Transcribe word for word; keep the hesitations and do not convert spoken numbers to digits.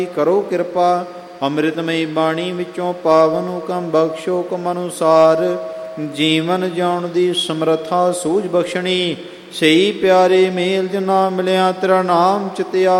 ਕਰੋ ਕਿਰਪਾ। ਅੰਮ੍ਰਿਤਮਈ ਬਾਣੀ ਵਿੱਚੋਂ ਪਾਵਨ ਹੁਕਮ ਬਖਸ਼ੋ ਹੁਕਮ ਅਨੁਸਾਰ। ਜੀਵਨ ਜਿਉਣ ਦੀ ਸਮਰੱਥਾ ਸੂਝ ਬਖਸ਼ਣੀ। ਸਹੀ ਪਿਆਰੇ ਮੇਲ ਜਿਨਾ ਮਿਲਿਆ ਤੇਰਾ ਨਾਮ ਚਿਤਿਆ